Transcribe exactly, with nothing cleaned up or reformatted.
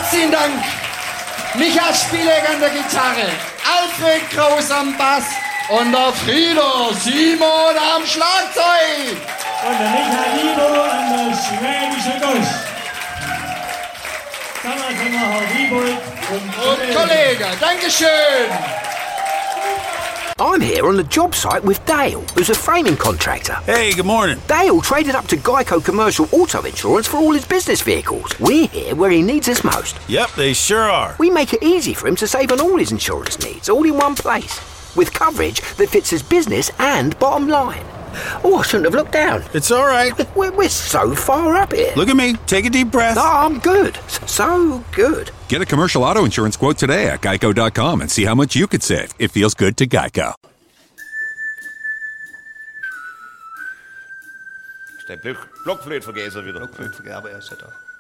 Herzlichen Dank. Micha Spielegger an der Gitarre, Alfred Kraus am Bass und der Frieder Simon am Schlagzeug. Und der Michael Libo an der schwäbische Gusch. Kammersänger Wiebold und, und Kollege. Dankeschön. I'm here on the job site with Dale, who's a framing contractor. Hey, good morning. Dale traded up to Geico Commercial Auto Insurance for all his business vehicles. We're here where he needs us most. Yep, they sure are. We make it easy for him to save on all his insurance needs, all in one place, with coverage that fits his business and bottom line. Oh, I shouldn't have looked down. It's all right. We're, we're so far up here. Look at me. Take a deep breath. No, I'm good. So good. Get a commercial auto insurance quote today at geico dot com and see how much you could save. It feels good to Geico. Der Blockflöte vergessen wieder. Blockflöte vergessen, aber er ist ja da.